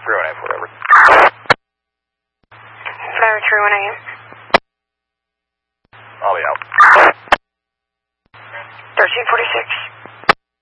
318, whatever. Flyer 318. I'll be out. 1346.